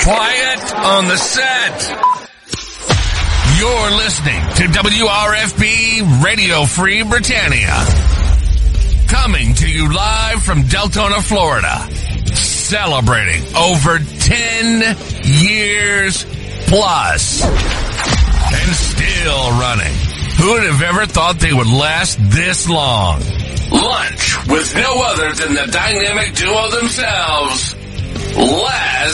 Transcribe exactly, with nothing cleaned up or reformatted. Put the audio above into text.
Quiet on the set. You're listening to W R F B Radio Free Britannia. Coming to you live from Deltona, Florida. Celebrating over ten years plus. And still running. Who would have ever thought they would last this long? Lunch with no other than the dynamic duo themselves, Laz